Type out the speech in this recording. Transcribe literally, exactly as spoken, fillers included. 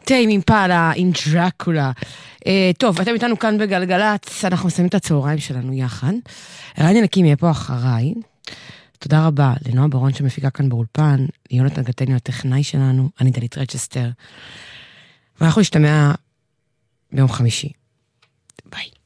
טיים אימפלה עם דרקולה. טוב, אתם איתנו כאן בגלגלץ, אנחנו מסיימים את הצהריים שלנו יחד. רני נקים יהיה פה אחריי. תודה רבה לנועה ברון שמפיקה כאן באולפן, ליונתן גטניו הטכנאי שלנו, אני דלית רצ'סטר. ואנחנו נשתמע ביום חמישי. ביי.